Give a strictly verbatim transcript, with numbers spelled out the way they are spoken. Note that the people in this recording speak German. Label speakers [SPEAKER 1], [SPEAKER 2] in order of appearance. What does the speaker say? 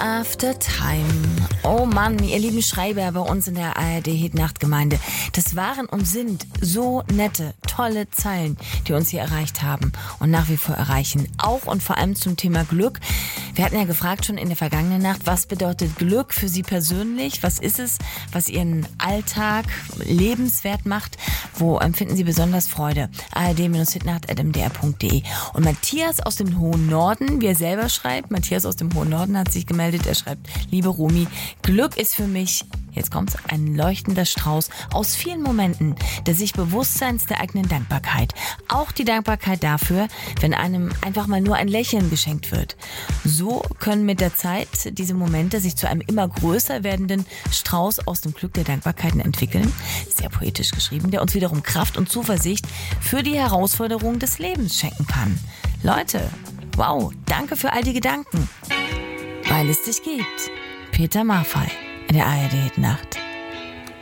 [SPEAKER 1] after time. Oh Mann, ihr lieben Schreiber bei uns in der A R D-Hit-Nacht-Gemeinde. Das waren und sind so nette, tolle Zeilen, die uns hier erreicht haben und nach wie vor erreichen. Auch und vor allem zum Thema Glück. Wir hatten ja gefragt schon in der vergangenen Nacht, was bedeutet Glück für Sie persönlich? Was ist es, was Ihren Alltag lebenswert macht? Wo empfinden Sie besonders Freude? A R D-hitnacht at m d r punkt d e. Und Matthias aus dem hohen Norden, wie er selber schreibt, Matthias aus dem hohen Norden hat sich gemeldet, er schreibt, liebe Romy, Glück ist für mich, jetzt kommt's, ein leuchtender Strauß aus vielen Momenten des sich Bewusstseins der eigenen Dankbarkeit. Auch die Dankbarkeit dafür, wenn einem einfach mal nur ein Lächeln geschenkt wird. So können mit der Zeit diese Momente sich zu einem immer größer werdenden Strauß aus dem Glück der Dankbarkeiten entwickeln. Sehr poetisch geschrieben, der uns wiederum Kraft und Zuversicht für die Herausforderungen des Lebens schenken kann. Leute, wow, danke für all die Gedanken. Weil es dich gibt. Peter Maffay in der A R D-Hit-Nacht.